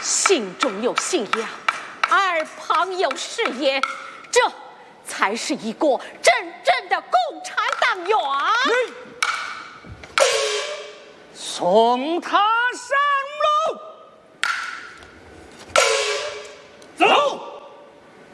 心中有信仰，耳旁有事业，这才是一个真正的共产党员。 送他上。